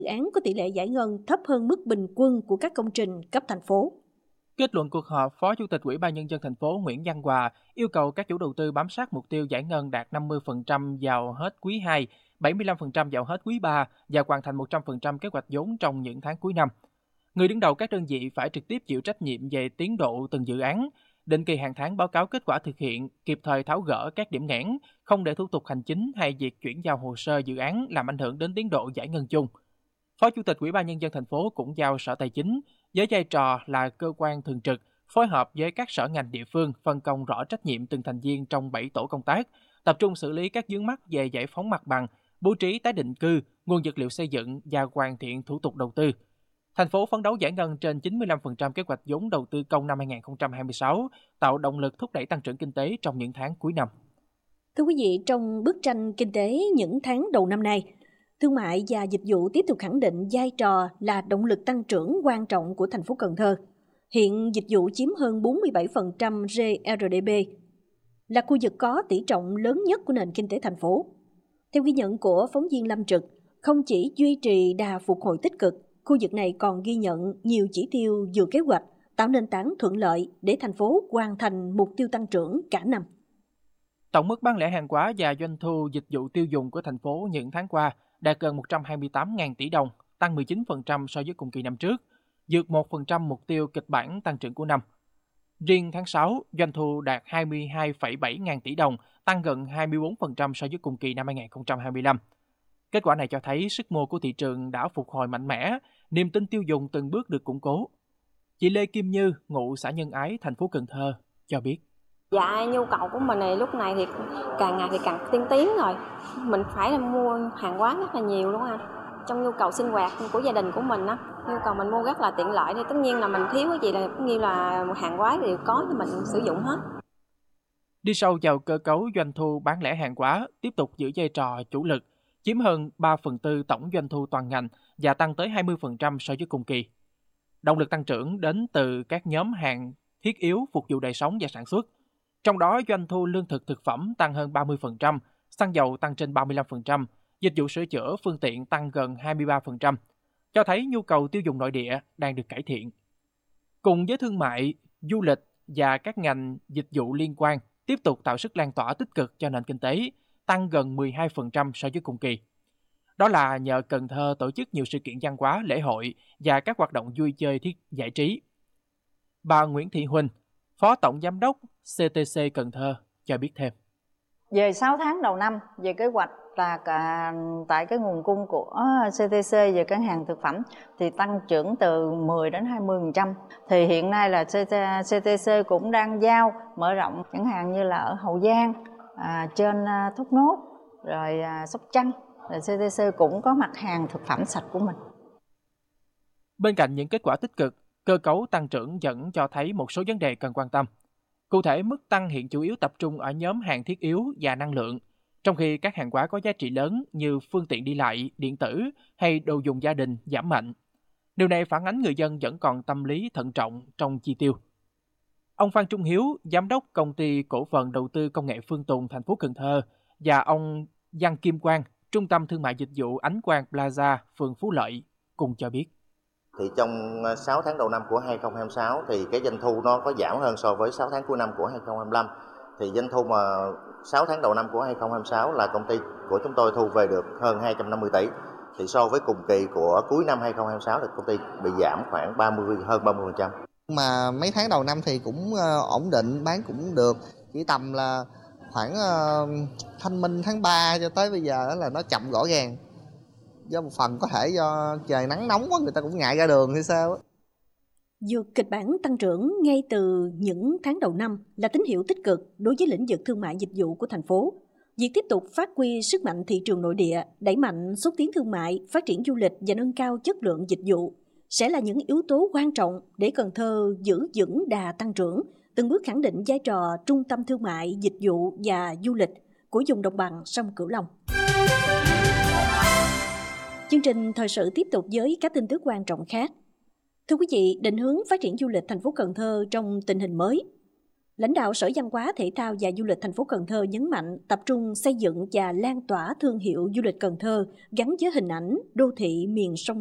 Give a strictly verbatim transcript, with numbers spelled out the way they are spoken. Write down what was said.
Dự án có tỷ lệ giải ngân thấp hơn mức bình quân của các công trình cấp thành phố. Kết luận cuộc họp, Phó Chủ tịch Ủy ban Nhân dân thành phố Nguyễn Văn Hòa yêu cầu các chủ đầu tư bám sát mục tiêu giải ngân đạt năm mươi phần trăm vào hết quý hai, bảy mươi lăm phần trăm vào hết quý ba và hoàn thành một trăm phần trăm kế hoạch vốn trong những tháng cuối năm. Người đứng đầu các đơn vị phải trực tiếp chịu trách nhiệm về tiến độ từng dự án, định kỳ hàng tháng báo cáo kết quả thực hiện, kịp thời tháo gỡ các điểm nghẽn, không để thủ tục hành chính hay việc chuyển giao hồ sơ dự án làm ảnh hưởng đến tiến độ giải ngân chung. Phó Chủ tịch Ủy ban Nhân dân thành phố cũng giao Sở Tài chính với vai trò là cơ quan thường trực phối hợp với các sở ngành địa phương phân công rõ trách nhiệm từng thành viên trong bảy tổ công tác, tập trung xử lý các vướng mắc về giải phóng mặt bằng, bố trí tái định cư, nguồn vật liệu xây dựng và hoàn thiện thủ tục đầu tư. Thành phố phấn đấu giải ngân trên chín mươi lăm phần trăm kế hoạch vốn đầu tư công năm hai không hai sáu, tạo động lực thúc đẩy tăng trưởng kinh tế trong những tháng cuối năm. Thưa quý vị, trong bức tranh kinh tế những tháng đầu năm nay, thương mại và dịch vụ tiếp tục khẳng định vai trò là động lực tăng trưởng quan trọng của thành phố Cần Thơ. Hiện dịch vụ chiếm hơn bốn mươi bảy phần trăm giê rờ đê pê, là khu vực có tỷ trọng lớn nhất của nền kinh tế thành phố. Theo ghi nhận của phóng viên Lâm Trực, không chỉ duy trì đà phục hồi tích cực, khu vực này còn ghi nhận nhiều chỉ tiêu vừa kế hoạch, tạo nền tảng thuận lợi để thành phố hoàn thành mục tiêu tăng trưởng cả năm. Tổng mức bán lẻ hàng hóa và doanh thu dịch vụ tiêu dùng của thành phố những tháng qua đạt gần một trăm hai mươi tám nghìn tỷ đồng, tăng mười chín phần trăm so với cùng kỳ năm trước, vượt một phần trăm mục tiêu kịch bản tăng trưởng của năm. Riêng tháng sáu, doanh thu đạt hai mươi hai phẩy bảy ngàn tỷ đồng, tăng gần hai mươi bốn phần trăm so với cùng kỳ năm hai không hai lăm. Kết quả này cho thấy sức mua của thị trường đã phục hồi mạnh mẽ, niềm tin tiêu dùng từng bước được củng cố. Chị Lê Kim Như, ngụ xã Nhân Ái, thành phố Cần Thơ, cho biết. Dạ, nhu cầu của mình này lúc này thì càng ngày thì càng tiên tiến rồi. Mình phải là mua hàng hóa rất là nhiều luôn anh. Trong nhu cầu sinh hoạt của gia đình của mình á, nhu cầu mình mua rất là tiện lợi. Thì tất nhiên là mình thiếu cái gì là cũng như là hàng hóa đều có thì mình sử dụng hết. Đi sâu vào cơ cấu doanh thu bán lẻ hàng hóa, tiếp tục giữ vai trò chủ lực, chiếm hơn ba phần tư tổng doanh thu toàn ngành và tăng tới hai mươi phần trăm so với cùng kỳ. Động lực tăng trưởng đến từ các nhóm hàng thiết yếu phục vụ đời sống và sản xuất. Trong đó, doanh thu lương thực thực phẩm tăng hơn ba mươi phần trăm, xăng dầu tăng trên ba mươi lăm phần trăm, dịch vụ sửa chữa phương tiện tăng gần hai mươi ba phần trăm, cho thấy nhu cầu tiêu dùng nội địa đang được cải thiện. Cùng với thương mại, du lịch và các ngành dịch vụ liên quan tiếp tục tạo sức lan tỏa tích cực cho nền kinh tế, tăng gần mười hai phần trăm so với cùng kỳ. Đó là nhờ Cần Thơ tổ chức nhiều sự kiện văn hóa, lễ hội và các hoạt động vui chơi thiết giải trí. Bà Nguyễn Thị Huỳnh, Phó Tổng Giám đốc xê tê xê Cần Thơ cho biết thêm. Về sáu tháng đầu năm, về kế hoạch là cả, tại cái nguồn cung của xê tê xê về các hàng thực phẩm thì tăng trưởng từ mười đến hai mươi phần trăm. Thì hiện nay là xê tê xê cũng đang giao mở rộng chẳng hạn như là ở Hậu Giang, à, trên Thốt Nốt, rồi à, Sóc Trăng. Rồi xê tê xê cũng có mặt hàng thực phẩm sạch của mình. Bên cạnh những kết quả tích cực, cơ cấu tăng trưởng vẫn cho thấy một số vấn đề cần quan tâm. Cụ thể, mức tăng hiện chủ yếu tập trung ở nhóm hàng thiết yếu và năng lượng, trong khi các hàng hóa có giá trị lớn như phương tiện đi lại, điện tử hay đồ dùng gia đình giảm mạnh. Điều này phản ánh người dân vẫn còn tâm lý thận trọng trong chi tiêu. Ông Phan Trung Hiếu, Giám đốc Công ty Cổ phần Đầu tư Công nghệ Phương Tùng, thành phố Cần Thơ, và ông Văn Kim Quang, Trung tâm Thương mại Dịch vụ Ánh Quang Plaza, phường Phú Lợi, cùng cho biết. Thì trong sáu tháng đầu năm của hai không hai sáu thì cái doanh thu nó có giảm hơn so với sáu tháng cuối năm của hai không hai lăm. Thì doanh thu mà sáu tháng đầu năm của hai không hai sáu là công ty của chúng tôi thu về được hơn hai trăm năm mươi tỷ. Thì so với cùng kỳ của cuối năm hai không hai sáu thì công ty bị giảm khoảng ba mươi, hơn ba mươi phần trăm. Mà mấy tháng đầu năm thì cũng ổn định, bán cũng được. Chỉ tầm là khoảng uh, thanh minh tháng ba cho tới bây giờ là nó chậm rõ ràng. Do một phần có thể do trời nắng nóng quá người ta cũng ngại ra đường hay sao á. Dù kịch bản tăng trưởng ngay từ những tháng đầu năm là tín hiệu tích cực đối với lĩnh vực thương mại dịch vụ của thành phố. Việc tiếp tục phát huy sức mạnh thị trường nội địa, đẩy mạnh xúc tiến thương mại, phát triển du lịch và nâng cao chất lượng dịch vụ sẽ là những yếu tố quan trọng để Cần Thơ giữ vững đà tăng trưởng, từng bước khẳng định vai trò trung tâm thương mại, dịch vụ và du lịch của vùng đồng bằng sông Cửu Long. Chương trình thời sự tiếp tục với các tin tức quan trọng khác. Thưa quý vị, định hướng phát triển du lịch thành phố Cần Thơ trong tình hình mới. Lãnh đạo Sở Văn hóa Thể thao và Du lịch thành phố Cần Thơ nhấn mạnh tập trung xây dựng và lan tỏa thương hiệu du lịch Cần Thơ gắn với hình ảnh đô thị miền sông